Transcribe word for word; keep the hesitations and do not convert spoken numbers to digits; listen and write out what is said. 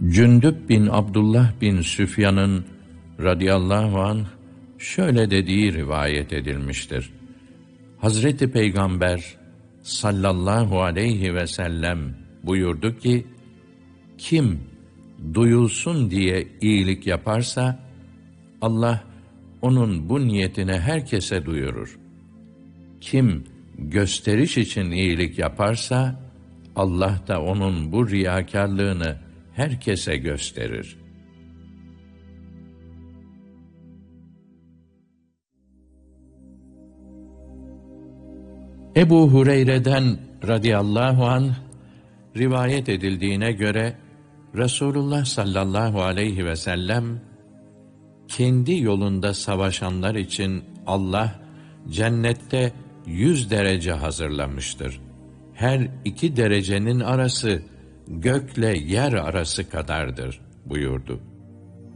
Cündüb bin Abdullah bin Süfyan'ın radıyallahu anh şöyle dediği rivayet edilmiştir. Hazreti Peygamber sallallahu aleyhi ve sellem buyurdu ki, kim duyulsun diye iyilik yaparsa, Allah onun bu niyetine herkese duyurur. Kim gösteriş için iyilik yaparsa, Allah da onun bu riyakarlığını herkese gösterir. Ebu Hureyre'den radıyallahu anh rivayet edildiğine göre Resulullah sallallahu aleyhi ve sellem kendi yolunda savaşanlar için Allah cennette yüz derece hazırlamıştır. Her iki derecenin arası gökle yer arası kadardır buyurdu.